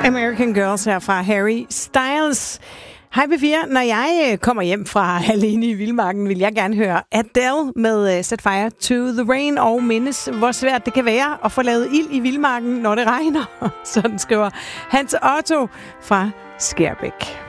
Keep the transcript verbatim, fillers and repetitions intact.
American Girls her fra Harry Styles. Hej B fire. Når jeg kommer hjem fra Alene i Vildmarken, vil jeg gerne høre Adele med Set Fire to the Rain og mindes, hvor svært det kan være at få lavet ild i vildmarken, når det regner. Sådan skriver Hans Otto fra Skærbæk.